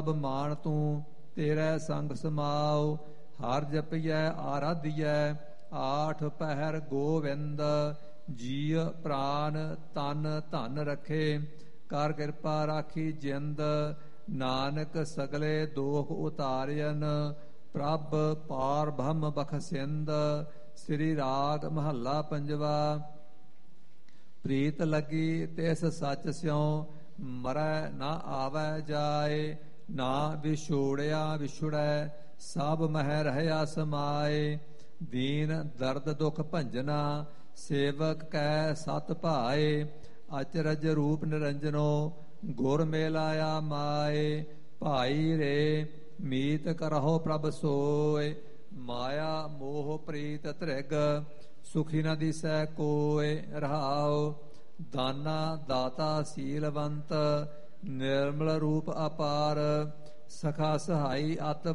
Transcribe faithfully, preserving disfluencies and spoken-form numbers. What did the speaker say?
ਮਾਨ ਤੂੰ ਤੇਰੇ ਸੰਗ ਸਮਾਉ। ਹਰ ਜਪੀਐ ਆਰਾਧੀਐ ਆਠ ਪਹਿਰ ਗੋਵਿੰਦ। ਜੀਅ ਪ੍ਰਾਨ ਤਨ ਧਨ ਰਖੇ ਕਰ ਕਿਰਪਾ ਰਾਖੀ ਜਿੰਦ। ਨਾਨਕ ਸਗਲੇ ਦੋਖ ਉਤਾਰਿਅਨ ਪ੍ਰਭ ਪਾਰ ਬ੍ਰਹਮ ਬਖਸਿੰਦ। ਸ੍ਰੀ ਰਾਗ ਮਹੱਲਾ ਪੰਜਵਾ। ਪ੍ਰੀਤ ਲੱਗੀ ਤਿਸ ਸੱਚ ਸਿਉ ਮਰੈ ਨਾ ਆਵੈ ਜਾਏ। ਨਾ ਵਿਛੋੜਿਆ ਵਿਛੁੜੈ ਸਭ ਮਹਿ ਰਹਿਆ ਸਮਾਏ। ਦੀਨ ਦਰਦ ਦੁਖ ਭੰਜਨਾ ਸੇਵਕ ਕੈ ਸਤ ਭਾਏ। ਅਚਰਜ ਰੂਪ ਨਿਰੰਜਨੋ ਗੁਰ ਮੇਲਾਇਆ ਮਾਏ। ਭਾਈ ਰੇ ਮੀਤ ਕਰਹੁ ਪ੍ਰਭ ਸੋਏ। ਮਾਇਆ ਮੋਹ ਪ੍ਰੀਤ ਧ੍ਰਿਗ ਸੁਖੀ ਨ ਦਿਸੈ ਕੋਇ। ਰਹਾਉ ਦਾਨਾ ਦਾਤਾ ਸੀਲਵੰਤ ਨਿਰਮਲ ਰੂਪ ਅਪਾਰ। ਸਖਾ ਸਹਾਈ ਅਤ